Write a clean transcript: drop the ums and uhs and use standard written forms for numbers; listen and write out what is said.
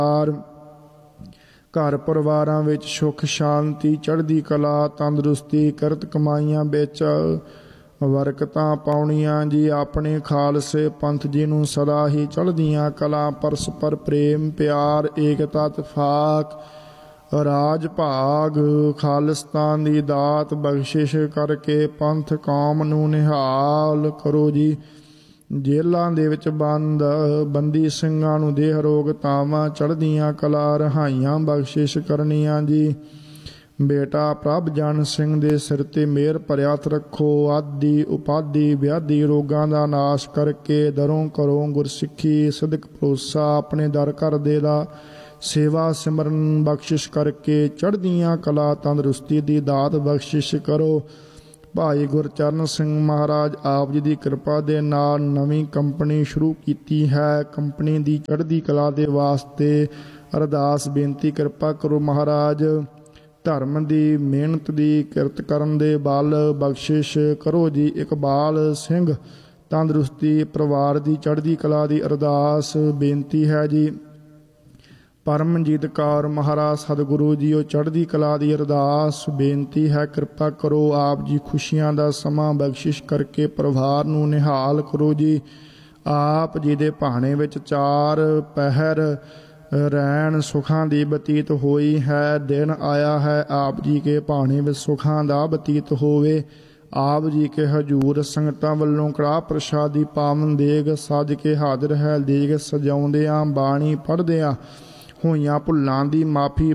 ਘਰ ਪਰਿਵਾਰਾਂ ਵਿੱਚ ਸੁੱਖ ਸ਼ਾਂਤੀ ਚੜ੍ਹਦੀ ਕਲਾ ਤੰਦਰੁਸਤੀ ਕਿਰਤ ਕਮਾਈਆਂ ਵਿੱਚ ਬਰਕਤਾਂ ਪਾਉਣੀਆਂ ਜੀ। ਆਪਣੇ ਖਾਲਸੇ ਪੰਥ ਜੀ ਨੂੰ ਸਦਾ ਹੀ ਚੜ੍ਹਦੀਆਂ ਕਲਾ ਪਰਸਪਰ ਪ੍ਰੇਮ ਪਿਆਰ ਏਕਤਾ ਇਤਫਾਕ ਰਾਜ ਭਾਗ ਖਾਲਿਸਤਾਨ ਦੀ ਦਾਤ ਬਖਸ਼ਿਸ਼ ਕਰਕੇ ਪੰਥ ਕੌਮ ਨੂੰ ਨਿਹਾਲ ਕਰੋ ਜੀ। ਜੇਲ੍ਹਾਂ ਦੇ ਵਿੱਚ ਬੰਦੀ ਸਿੰਘਾਂ ਨੂੰ ਦੇਹ ਰੋਗ ਤਾਵਾਂ ਚੜ੍ਹਦੀਆਂ ਕਲਾ ਰਹਾਈਆਂ ਬਖਸ਼ਿਸ਼ ਕਰਨੀਆਂ ਜੀ। ਬੇਟਾ ਪ੍ਰਭਜਨ ਸਿੰਘ ਦੇ ਸਿਰ ਤੇ ਮਿਹਰ ਭਰਿਆ ਹੱਥ ਰੱਖੋ। ਆਦਿ ਉਪਾਧੀ ਵਿਆਧੀ ਰੋਗਾਂ ਦਾ ਨਾਸ਼ ਕਰਕੇ ਦਰੋਂ ਕਰੋ ਗੁਰਸਿੱਖੀ ਸਿਦਕ ਭਰੋਸਾ ਆਪਣੇ ਦਰ ਘਰ ਦੇ ਦਾ ਸੇਵਾ ਸਿਮਰਨ ਬਖਸ਼ਿਸ਼ ਕਰਕੇ ਚੜ੍ਹਦੀਆਂ ਕਲਾ ਤੰਦਰੁਸਤੀ ਦੀ ਦਾਤ ਬਖਸ਼ਿਸ਼ ਕਰੋ। ਭਾਈ ਗੁਰਚਰਨ ਸਿੰਘ ਮਹਾਰਾਜ ਆਪ ਜੀ ਦੀ ਕਿਰਪਾ ਦੇ ਨਾਲ ਨਵੀਂ ਕੰਪਨੀ ਸ਼ੁਰੂ ਕੀਤੀ ਹੈ। ਕੰਪਨੀ ਦੀ ਚੜ੍ਹਦੀ ਕਲਾ ਦੇ ਵਾਸਤੇ ਅਰਦਾਸ ਬੇਨਤੀ ਕਿਰਪਾ ਕਰੋ ਮਹਾਰਾਜ। ਧਰਮ ਦੀ ਮਿਹਨਤ ਦੀ ਕਿਰਤ ਕਰਨ ਦੇ ਬਲ ਬਖਸ਼ਿਸ਼ ਕਰੋ ਜੀ। ਇਕਬਾਲ ਸਿੰਘ ਤੰਦਰੁਸਤੀ ਪਰਿਵਾਰ ਦੀ ਚੜ੍ਹਦੀ ਕਲਾ ਦੀ ਅਰਦਾਸ ਬੇਨਤੀ ਹੈ ਜੀ। ਪਰਮਜੀਤ ਕੌਰ ਮਹਾਰਾਜ ਸਤਿਗੁਰੂ ਜੀ ਉਹ ਚੜ੍ਹਦੀ ਕਲਾ ਦੀ ਅਰਦਾਸ ਬੇਨਤੀ ਹੈ ਕਿਰਪਾ ਕਰੋ ਆਪ ਜੀ ਖੁਸ਼ੀਆਂ ਦਾ ਸਮਾਂ ਬਖਸ਼ਿਸ਼ ਕਰਕੇ ਪਰਿਵਾਰ ਨੂੰ ਨਿਹਾਲ ਕਰੋ ਜੀ। ਆਪ ਜੀ ਦੇ ਭਾਣੇ ਵਿੱਚ 4 ਪਹਿਰ ਰਹਿਣ ਸੁਖਾਂ ਦੀ ਬਤੀਤ ਹੋਈ ਹੈ। ਦਿਨ ਆਇਆ ਹੈ ਆਪ ਜੀ ਕੇ ਭਾਣੇ ਵਿੱਚ ਸੁਖਾਂ ਦਾ ਬਤੀਤ ਹੋਵੇ। ਆਪ ਜੀ ਕੇ ਹਜੂਰ ਸੰਗਤਾਂ ਵੱਲੋਂ ਕੜਾਹ ਪ੍ਰਸ਼ਾਦ ਦੀ ਪਾਵਨ ਦੇਗ ਸੱਜ ਕੇ ਹਾਜ਼ਰ ਹੈ। ਦੇਗ ਸਜਾਉਂਦਿਆਂ ਬਾਣੀ ਪੜ੍ਹਦਿਆਂ ਹੋਈਆਂ ਭੁੱਲਾਂ ਦੀ ਮਾਫੀ